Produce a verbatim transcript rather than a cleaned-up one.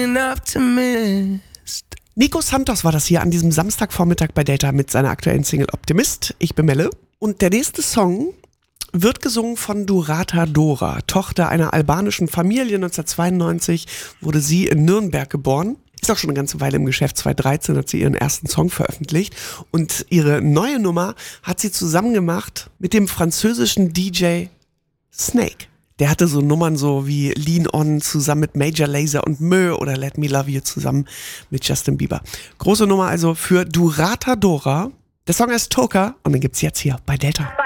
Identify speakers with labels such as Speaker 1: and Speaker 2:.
Speaker 1: Nico Santos war das hier an diesem Samstagvormittag bei Delta mit seiner aktuellen Single Optimist. Ich bin Melle. Und der nächste Song wird gesungen von Durata Dora, Tochter einer albanischen Familie. neunzehnhundertzweiundneunzig wurde sie in Nürnberg geboren. Ist auch schon eine ganze Weile im Geschäft. zweitausenddreizehn hat sie ihren ersten Song veröffentlicht. Und ihre neue Nummer hat sie zusammen gemacht mit dem französischen D J Snake. Der hatte so Nummern so wie Lean On zusammen mit Major Lazer und Mö oder Let Me Love You zusammen mit Justin Bieber. Große Nummer also für Durata Dora. Der Song heißt Toka und den gibt's jetzt hier bei Delta.